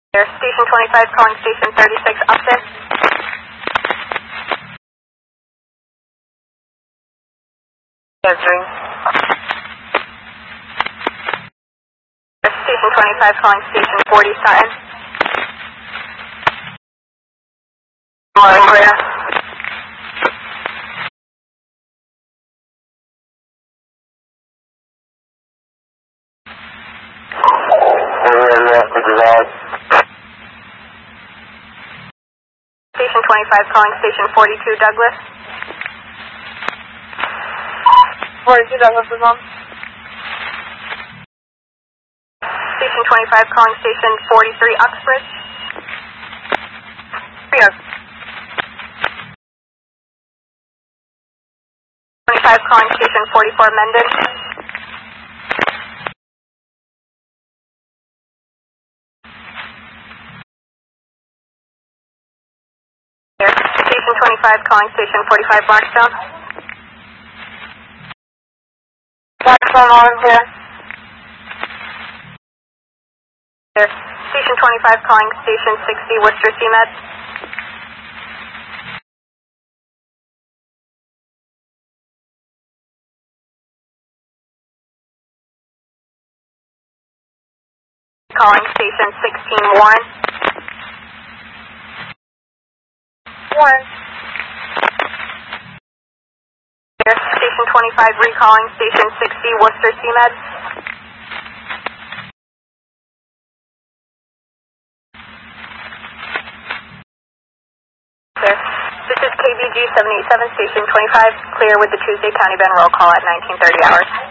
There, Station 25 calling Station 36 Upton. Answering. Station 25 calling Station 40 Sutton. Morning, clear. Station 25 calling Station 42 Douglas. 42 Douglas is on. Station 25 calling Station 43 Uxbridge. Yes. 25 calling Station 44 Mendon. There, Station 25 calling Station 45 Blackstone. Blackstone on here. There, Station 25 calling Station 60 Worcester CMed. Calling Station 16 Warren. Warren. There, Station 25 recalling Station 60 Worcester CMed. There, this is KBG 787 Station 25, clear with the Tuesday County Bend roll call at 1930 hours.